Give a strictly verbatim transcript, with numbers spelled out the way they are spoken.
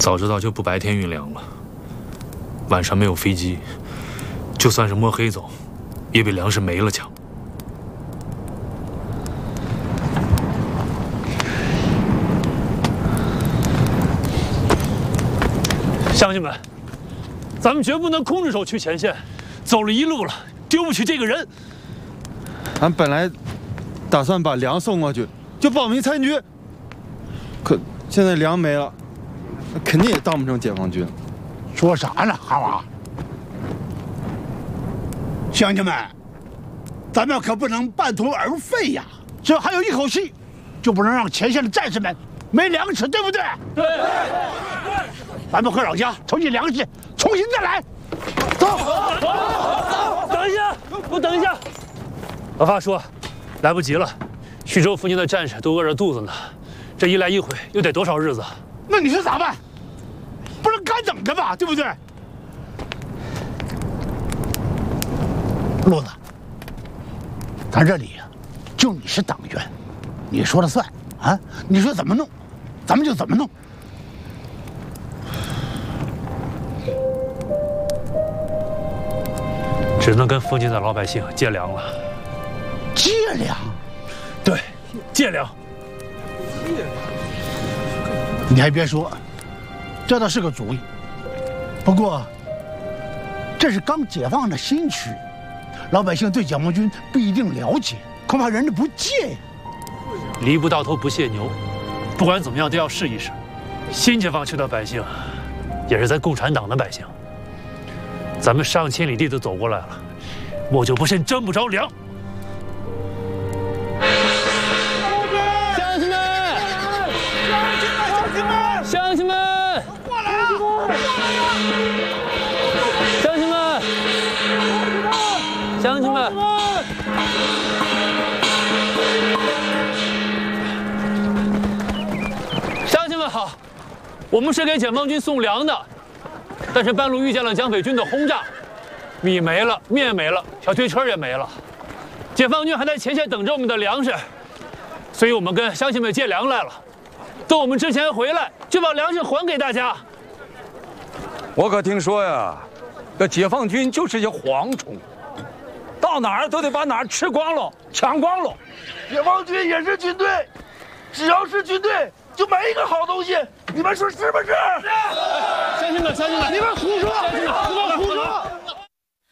早知道就不白天运粮了。晚上没有飞机，就算是摸黑走，也比粮食没了强。乡亲们，咱们绝不能空着手去前线，走了一路了，丢不起这个人。 俺本来打算把粮送过去，就报名参军。可现在粮没了，肯定也当不成解放军。 说啥呢，哈娃？乡亲们，咱们可不能半途而废呀！这还有一口气，就不能让前线的战士们没粮食，对不对？对。咱们回老家筹集粮食，重新再来。走， 走，等一下，我等一下。老发说，来不及了，徐州附近的战士都饿着肚子呢，这一来一回又得多少日子？ 那你说咋办？不能干等着吧，对不对？路子，咱这里就你是党员，你说了算啊！你说怎么弄，咱们就怎么弄。 只能跟附近的老百姓借粮了。 借粮？ 对，借粮。 借粮？你还别说，这倒是个主意。不过，这是刚解放的新区，老百姓对解放军不一定了解，恐怕人家不借呀。 犁不到头不谢牛，不管怎么样都要试一试。新解放区的百姓，也是咱共产党的百姓。咱们上千里地都走过来了，我就不信争不着粮。乡亲们，乡亲们，乡亲们，过来啊！乡亲们，乡亲们，乡亲们好，我们是给解放军送粮的。但是半路遇见了蒋匪军的轰炸，米没了，面没了，小推车也没了，解放军还在前线等着我们的粮食，所以我们跟乡亲们借粮来了。等我们之前回来，就把粮食还给大家。 我可听说呀，这解放军就是些蝗虫，到哪儿都得把哪儿吃光了，抢光了。 解放军也是军队，只要是军队，就没一个好东西。你们说是不是？ 乡亲们，乡亲们， 你们胡说！ 乡亲们，